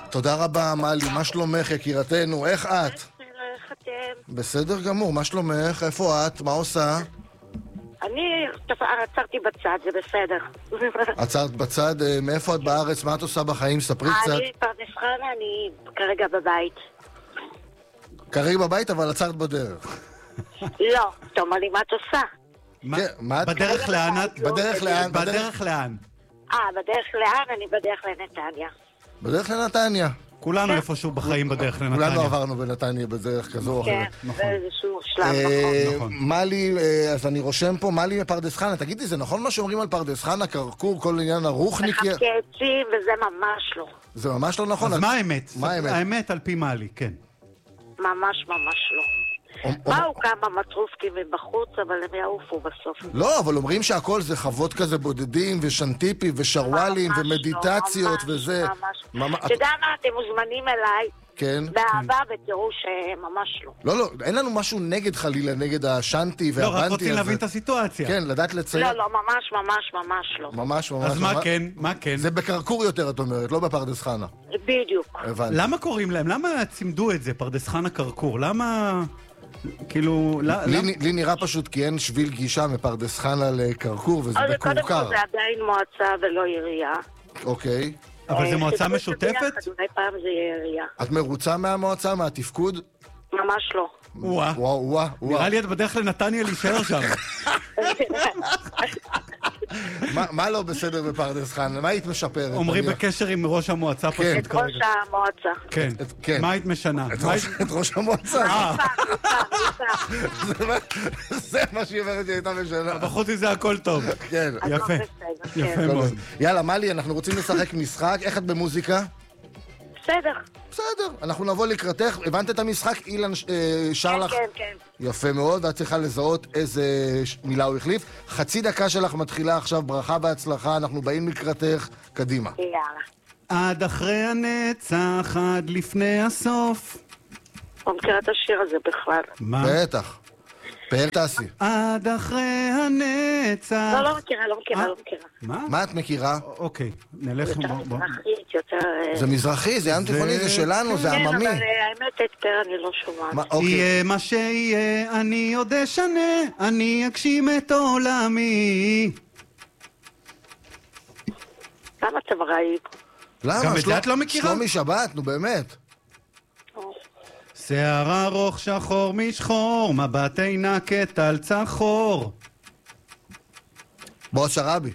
תודה רבה, מלי, מה שלומך, יקירתנו? איך את? איך אתם? בסדר גמור, מה שלומך? איפה את? מה עושה? אני עצרתי בצד, זה בסדר. עצרת בצד? מאיפה את בארץ? מה את עושה בחיים? ספרי קצת. אני פרדס חנה, אני כרגע בבית. כרגע בבית, אבל עצרת בדרך. לא, אתה אומר לי מה את עושה? בדרך לאן? בדרך לאן? בדרך לאן? בדרך לאן? אני בדרך לנתניה. בדרך לנתניה. כולנו איפשהו בחיים בדרך לנתניה. כולנו עברנו בנתניה בדרך כזו או אחרת. כן, באיזשהו שלב, נכון. מלי, אז אני רושם פה, מלי מפרדס חנה. תגידי, זה נכון מה שאומרים על פרדס חנה, קרקור, כל עניין הרוחניק? מחבקי עצים, וזה ממש לא. זה ממש לא נכון. אז מה האמת? מה האמת? האמת על פי מלי, כן. ממש לא. באו כמה מטרופקים מבחוץ, אבל הם יעופו בסוף. לא, אבל אומרים שהכל זה חוות כזה בודדים ושנטיפים ושרוואלים ומדיטציות וזה. אתה יודע מה, אתם מוזמנים אליי כן. באהבה ותראו שממש לא. לא, אין לנו משהו נגד חלילה, נגד השנטי והבנטי הזה. לא, רק רוצים להבין את הסיטואציה. כן, לדעת לציין. לא, ממש לא. ממש. אז מה כן? זה בקרקור יותר, את אומרת, לא בפרדס חנה. בדיוק. למה קוראים להם? למה צימדו את זה, פרדס חנה קרקור? למה... כאילו... לי נראה פשוט כי אין שביל גישה מפרדס חנה לקרקור, וזה בקורקר. קודם כל זה עדיין מועצה ולא עירייה. אוקיי. אבל זה מועצה משותפת? אולי פעם זה יהיה עירייה. את מרוצה מהמועצה, מהתפקוד? ממש לא. וואו. נראה לי את בדרך לנתניה להישאר שם. מה לא בסדר בפרדס חנה? מה היית משפרת? אומרים בקשר עם ראש המועצה פשוט את ראש המועצה. כן. מה היית משנה? את ראש המועצה. זה מה שהיא אומרת שהיא הייתה משנה. בחוץ מזה הכל טוב. כן. יפה מאוד. יאללה, מלי, אנחנו רוצים לשחק משחק. איך את במוזיקה? בסדר, אנחנו נבוא לקראתך. הבנת את המשחק? אילן שר לך? כן. יפה מאוד, ואת צריכה לזהות איזה מילה הוא החליף. חצי דקה שלך מתחילה עכשיו, ברכה בהצלחה, אנחנו באים לקראתך, קדימה. יאללה. עד אחרי הנצח, עד לפני הסוף. לא מכירה את השיר הזה בכלל. מה? בטח. פאר תעשי. עד אחרי הנצח. לא מכירה. מה את מכירה? אוקיי, נלך... יותר מזרחית, יותר... זה מזרחי, זה ים תיכוני, זה שלנו, זה עממי. כן, אבל האמת את פאר אני לא שומעת. יהיה מה שיהיה, אני עוד אשנה, אני אגשים את עולמי. למה אתם רעים? למה? גם את זה את לא מכירה? שלומי שבת, נו באמת. שיער ארוך שחור משחור, מבט עינה כטל צחור. בועז שרעבי.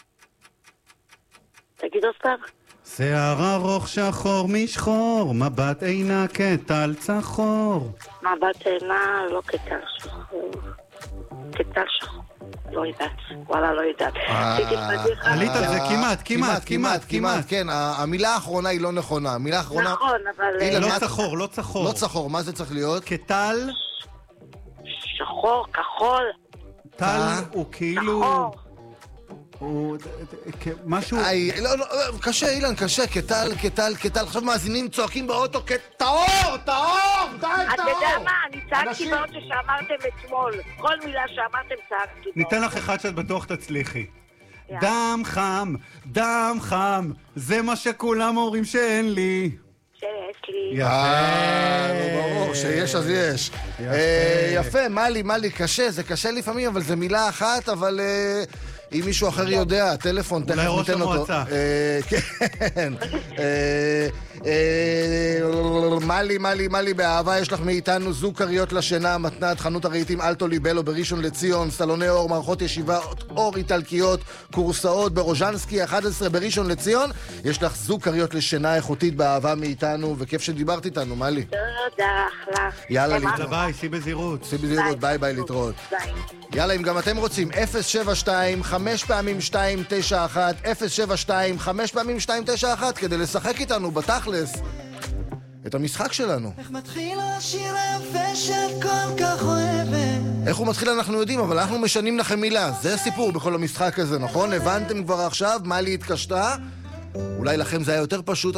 תגיד עוד פעם. שיער ארוך שחור משחור, מבט עינה כטל צחור. מבט עינה לא כטל שחור. כטל שחור. לא יודעת. וואלה, לא יודעת. עלית על זה כמעט. כן, המילה האחרונה היא לא נכונה. המילה האחרונה... נכון, אבל... לא צחור. לא צחור, מה זה צריך להיות? כטל... שחור, כחול. טל הוא כאילו... שחור. הוא... משהו... לא, קשה, אילן, קשה. כטל. עכשיו מאזינים צועקים באוטו, טהור! די, טהור! אתה יודע מה? אני צעקתי באוטו שאמרתם אתמול. כל מילה שאמרתם צעקתי. ניתן לך אחד שאת בטוח תצליחי. דם חם, זה מה שכולם אומרים שאין לי. שיש לי. יפה. ברור, שיש אז יש. יפה, מלי, קשה, זה קשה לפעמים, אבל זה מילה אחת, אבל... אם מישהו אחר יודע, טלפון, תכף ניתן אותו. אולי ראש המועצה. כן. מלי, באהבה יש לך מאיתנו זוג כריות לשינה, מתנת, חנות הרהיטים אלטו ליבלו בראשון לציון, סלוני אור, מערכות ישיבה אור איטלקיות, קורסאות ברוז'נסקי 11 בראשון לציון. יש לך זוג כריות לשינה איכותית באהבה מאיתנו, וכיף שדיברת איתנו, מלי. תודה, אחלה. יאללה, ביי, סי בזהירות. ביי, להתראות. ביי. יאללה, אם גם אתם רוצים, 072 5 פעמים 291, 072 5 פעמים 291, כדי לשחק איתנו בתכלס את המשחק שלנו. איך מתחיל השיר היפה שאת כל כך אוהבת? איך הוא מתחיל אנחנו יודעים, אבל אנחנו משנים לכם מילה. זה הסיפור בכל המשחק הזה, נכון? הבנתם כבר עכשיו? מלי התקשתה? אולי לכם זה היה יותר פשוט,